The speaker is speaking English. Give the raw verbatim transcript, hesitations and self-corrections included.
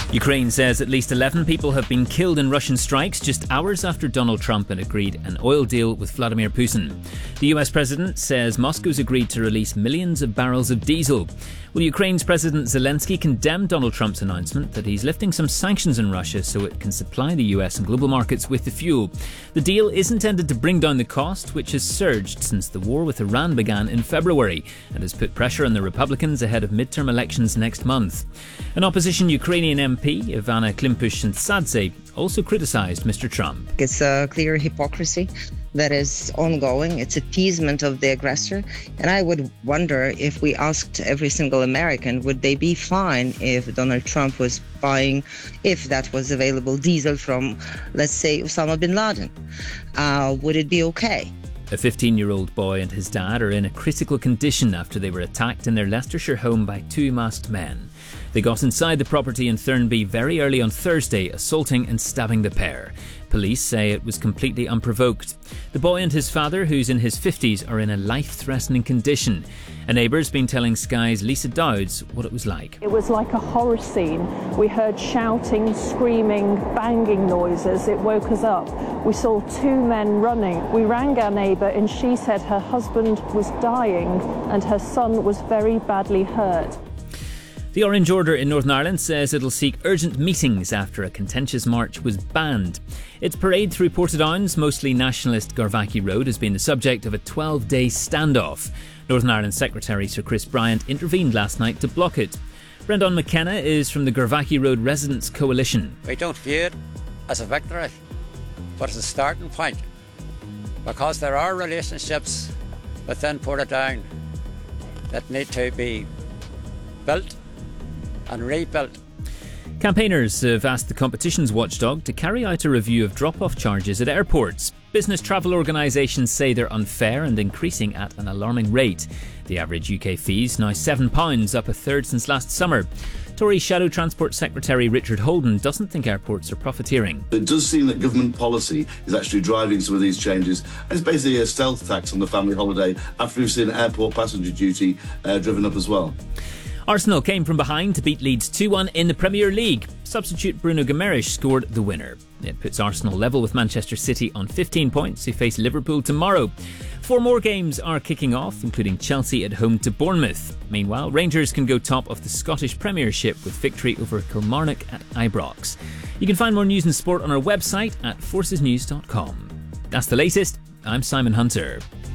Ukraine says at least eleven people have been killed in Russian strikes just hours after Donald Trump had agreed an oil deal with Vladimir Putin. The U S president says Moscow's agreed to release millions of barrels of diesel. Well, Ukraine's President Zelensky condemned Donald Trump's announcement that he's lifting some sanctions on Russia so it can supply the U S and global markets with the fuel. The deal is intended to bring down the cost, which has surged since the war with Iran began in February and has put pressure on the Republicans ahead of midterm elections next month. An opposition Ukrainian M P, Ivana Klimpoush-Syntsadze, also criticised Mister Trump. It's a clear hypocrisy that is ongoing. It's appeasement of the aggressor. And I would wonder if we asked every single American, would they be fine if Donald Trump was buying, if that was available, diesel from, let's say, Osama bin Laden? Uh, would it be okay? A fifteen-year-old boy and his dad are in a critical condition after they were attacked in their Leicestershire home by two masked men. They got inside the property in Thurnby very early on Thursday, assaulting and stabbing the pair. Police say it was completely unprovoked. The boy and his father, who's in his fifties, are in a life-threatening condition. A neighbour's been telling Sky's Lisa Dowds what it was like. It was like a horror scene. We heard shouting, screaming, banging noises. It woke us up. We saw two men running. We rang our neighbour and she said her husband was dying and her son was very badly hurt. The Orange Order in Northern Ireland says it'll seek urgent meetings after a contentious march was banned. Its parade through Portadown's mostly nationalist Garvaghy Road has been the subject of a twelve-day standoff. Northern Ireland Secretary Sir Chris Bryant intervened last night to block it. Brendan McKenna is from the Garvaghy Road Residents Coalition. We don't view it as a victory, but as a starting point, because there are relationships within Portadown that need to be built and rebuilt. Campaigners have asked the competitions watchdog to carry out a review of drop-off charges at airports. Business travel organisations say they're unfair and increasing at an alarming rate. The average U K fee is now seven pounds, up a third since last summer. Tory Shadow Transport Secretary Richard Holden doesn't think airports are profiteering. It does seem that government policy is actually driving some of these changes, and it's basically a stealth tax on the family holiday after we've seen airport passenger duty uh, driven up as well. Arsenal came from behind to beat Leeds two one in the Premier League. Substitute Bruno Guimaraes scored the winner. It puts Arsenal level with Manchester City on fifteen points, who face Liverpool tomorrow. Four more games are kicking off, including Chelsea at home to Bournemouth. Meanwhile, Rangers can go top of the Scottish Premiership with victory over Kilmarnock at Ibrox. You can find more news and sport on our website at forces news dot com. That's the latest. I'm Simon Hunter.